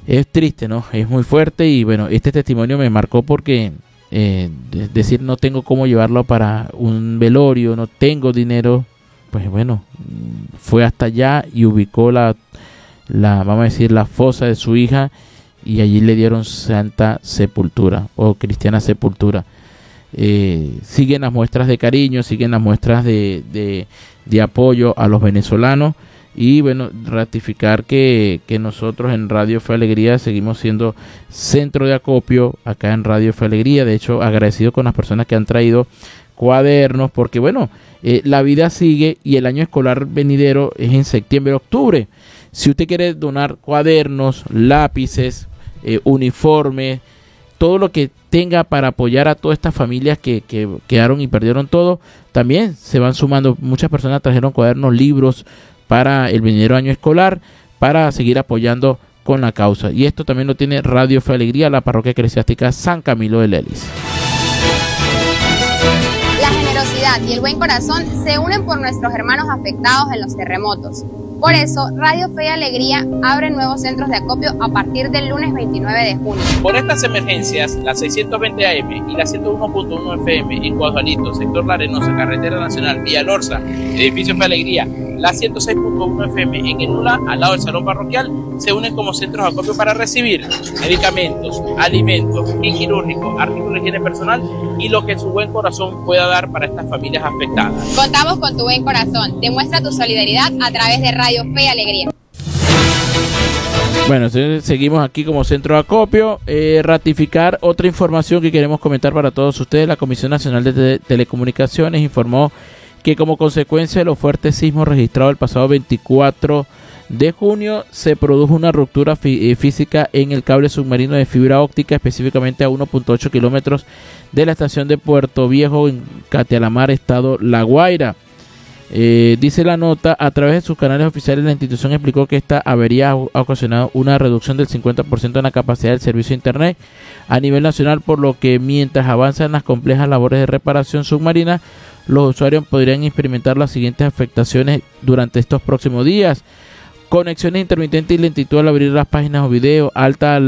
es triste, ¿no? Es muy fuerte y bueno, este testimonio me marcó porque decir no tengo cómo llevarlo para un velorio, no tengo dinero, pues bueno, fue hasta allá y ubicó vamos a decir, la fosa de su hija y allí le dieron santa sepultura o cristiana sepultura. Siguen las muestras de cariño, siguen las muestras de apoyo a los venezolanos y bueno, ratificar que nosotros en Radio Fe Alegría seguimos siendo centro de acopio acá en Radio Fe Alegría. De hecho, agradecido con las personas que han traído cuadernos porque bueno, la vida sigue y el año escolar venidero es en septiembre, octubre. Si usted quiere donar cuadernos, lápices, uniformes, todo lo que tenga para apoyar a todas estas familias que quedaron y perdieron todo, también se van sumando. Muchas personas trajeron cuadernos, libros para el venidero año escolar, para seguir apoyando con la causa. Y esto también lo tiene Radio Fe Alegría, la parroquia eclesiástica San Camilo de Lelis. La generosidad y el buen corazón se unen por nuestros hermanos afectados en los terremotos. Por eso, Radio Fe y Alegría abre nuevos centros de acopio a partir del lunes 29 de junio. Por estas emergencias, la 620 AM y la 101.1 FM en Guadualito, sector La Arenosa, Carretera Nacional, Villa Lorza, edificio Fe Alegría, la 106.1 FM en el Nula, al lado del Salón Parroquial, se unen como centros de acopio para recibir medicamentos, alimentos, kit quirúrgico, artículos de higiene personal y lo que su buen corazón pueda dar para estas familias afectadas. Contamos con tu buen corazón. Demuestra tu solidaridad a través de Radio Fe y Alegría. Bueno, seguimos aquí como centro de acopio. Ratificar otra información que queremos comentar para todos ustedes. La Comisión Nacional de Telecomunicaciones informó que como consecuencia de los fuertes sismos registrados el pasado 24 de junio, se produjo una ruptura física en el cable submarino de fibra óptica, específicamente a 1.8 kilómetros de la estación de Puerto Viejo en Catialamar, estado La Guaira. Dice la nota, a través de sus canales oficiales la institución explicó que esta avería ha ocasionado una reducción del 50% en la capacidad del servicio de internet a nivel nacional, por lo que mientras avanzan las complejas labores de reparación submarina, los usuarios podrían experimentar las siguientes afectaciones durante estos próximos días: conexiones intermitentes y lentitud al abrir las páginas o videos, alta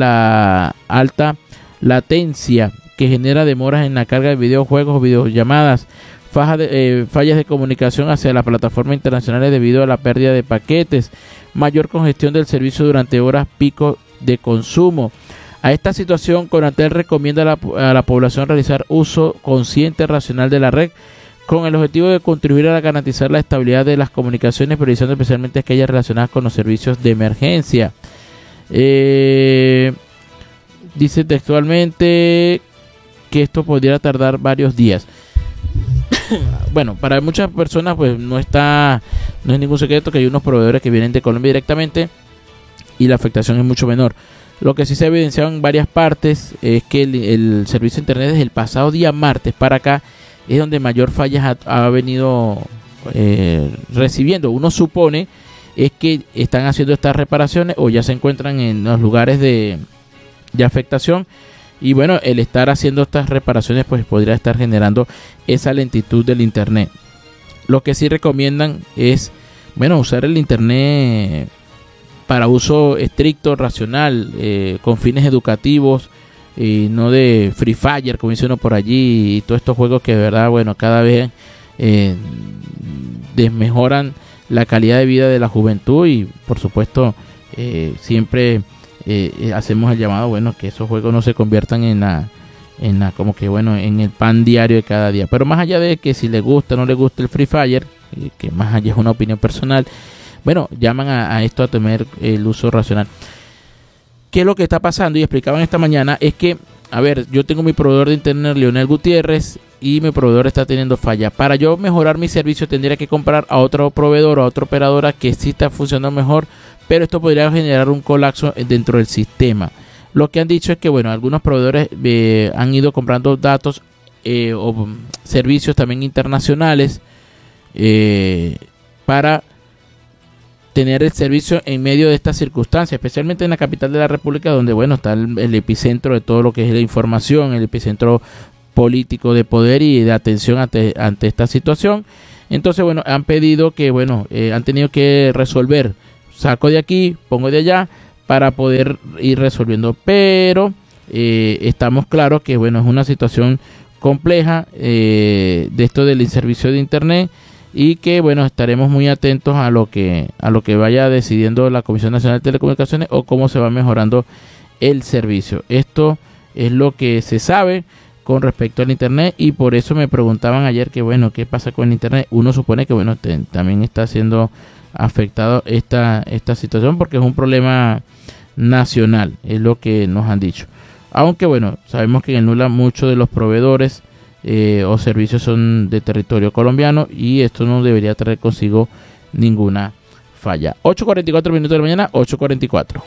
latencia que genera demoras en la carga de videojuegos o videollamadas, fallas de comunicación hacia las plataformas internacionales debido a la pérdida de paquetes, mayor congestión del servicio durante horas pico de consumo. A esta situación, Conatel recomienda a la población realizar uso consciente y racional de la red, con el objetivo de contribuir a garantizar la estabilidad de las comunicaciones, priorizando especialmente aquellas relacionadas con los servicios de emergencia. Dice textualmente que esto podría tardar varios días. Bueno, para muchas personas pues no es ningún secreto que hay unos proveedores que vienen de Colombia directamente y la afectación es mucho menor. Lo que sí se ha evidenciado en varias partes es que el servicio de internet desde el pasado día martes para acá es donde mayor fallas ha venido recibiendo. Uno supone es que están haciendo estas reparaciones o ya se encuentran en los lugares de afectación. Y bueno, el estar haciendo estas reparaciones pues podría estar generando esa lentitud del internet. Lo que sí recomiendan es, bueno, usar el internet para uso estricto, racional, con fines educativos, y no de Free Fire, como dice uno por allí, y todos estos juegos que de verdad, bueno, cada vez desmejoran la calidad de vida de la juventud. Y por supuesto siempre hacemos el llamado, bueno, que esos juegos no se conviertan en la como que bueno, en el pan diario de cada día. Pero más allá de que si le gusta o no le gusta el Free Fire, que más allá es una opinión personal, bueno, llaman a esto a tener el uso racional. ¿Qué es lo que está pasando? Y explicaban esta mañana, es que, a ver, yo tengo mi proveedor de internet, Leonel Gutiérrez, y mi proveedor está teniendo falla. Para yo mejorar mi servicio tendría que comprar a otro proveedor o a otra operadora que sí está funcionando mejor, pero esto podría generar un colapso dentro del sistema. Lo que han dicho es que, bueno, algunos proveedores han ido comprando datos o servicios también internacionales para tener el servicio en medio de estas circunstancias, especialmente en la capital de la República, donde bueno está el epicentro de todo lo que es la información, el epicentro político de poder y de atención ante esta situación. Entonces, bueno, han pedido que, bueno, han tenido que resolver, saco de aquí, pongo de allá, para poder ir resolviendo. Pero estamos claros que bueno, es una situación compleja de esto del servicio de internet, y que bueno, estaremos muy atentos a lo que vaya decidiendo la Comisión Nacional de Telecomunicaciones o cómo se va mejorando el servicio. Esto es lo que se sabe con respecto al internet, y por eso me preguntaban ayer que bueno, ¿qué pasa con el internet? Uno supone que bueno, también está siendo afectado esta situación, porque es un problema nacional, es lo que nos han dicho. Aunque bueno, sabemos que en el NULA muchos de los proveedores o servicios son de territorio colombiano, y esto no debería traer consigo ninguna falla. 8:44 minutos de la mañana, 8:44.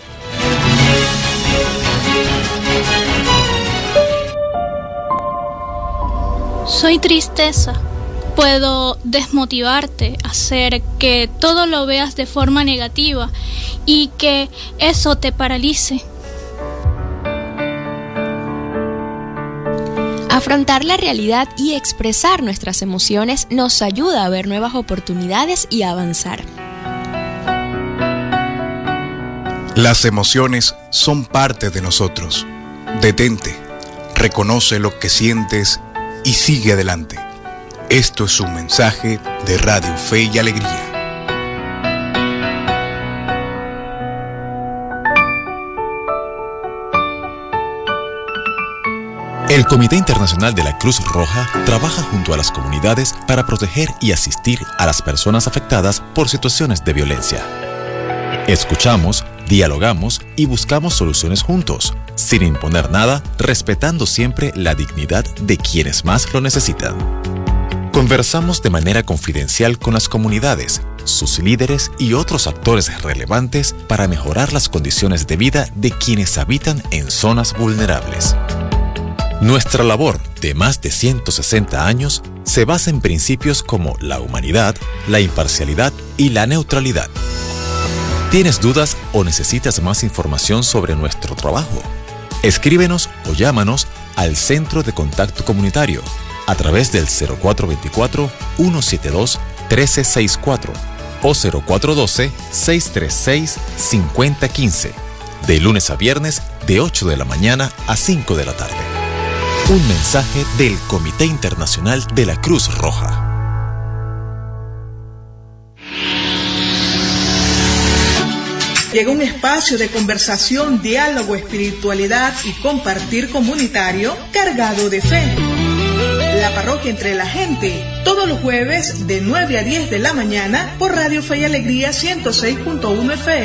Soy tristeza. Puedo desmotivarte, hacer que todo lo veas de forma negativa y que eso te paralice. Afrontar la realidad y expresar nuestras emociones nos ayuda a ver nuevas oportunidades y a avanzar. Las emociones son parte de nosotros. Detente, reconoce lo que sientes y sigue adelante. Esto es un mensaje de Radio Fe y Alegría. El Comité Internacional de la Cruz Roja trabaja junto a las comunidades para proteger y asistir a las personas afectadas por situaciones de violencia. Escuchamos, dialogamos y buscamos soluciones juntos, sin imponer nada, respetando siempre la dignidad de quienes más lo necesitan. Conversamos de manera confidencial con las comunidades, sus líderes y otros actores relevantes para mejorar las condiciones de vida de quienes habitan en zonas vulnerables. Nuestra labor, de más de 160 años, se basa en principios como la humanidad, la imparcialidad y la neutralidad. ¿Tienes dudas o necesitas más información sobre nuestro trabajo? Escríbenos o llámanos al Centro de Contacto Comunitario a través del 0424-172-1364 o 0412-636-5015, de lunes a viernes de 8 de la mañana a 5 de la tarde. Un mensaje del Comité Internacional de la Cruz Roja. Llega un espacio de conversación, diálogo, espiritualidad y compartir comunitario cargado de fe. La parroquia entre la gente, todos los jueves de 9 a 10 de la mañana por Radio Fe y Alegría 106.1 FM.